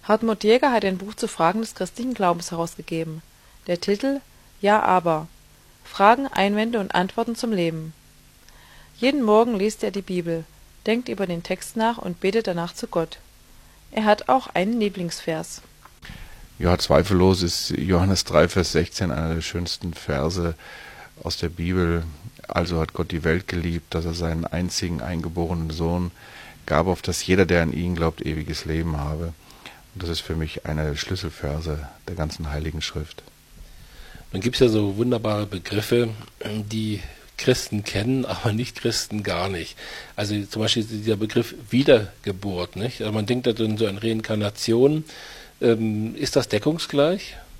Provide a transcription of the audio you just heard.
Hartmut Jäger hat ein Buch zu Fragen des christlichen Glaubens herausgegeben. Der Titel: Ja, aber. Fragen, Einwände und Antworten zum Leben. Jeden Morgen liest er die Bibel, denkt über den Text nach und betet danach zu Gott. Er hat auch einen Lieblingsvers. Ja, zweifellos ist Johannes 3, Vers 16 einer der schönsten Verse aus der Bibel. Also hat Gott die Welt geliebt, dass er seinen einzigen eingeborenen Sohn gab, auf dass jeder, der an ihn glaubt, ewiges Leben habe. Und das ist für mich einer der Schlüsselverse der ganzen Heiligen Schrift. Dann gibt es ja so wunderbare Begriffe, die Christen kennen, aber Nicht-Christen gar nicht. Also zum Beispiel dieser Begriff Wiedergeburt, nicht? Also man denkt da dann so an Reinkarnation. Ist das deckungsgleich?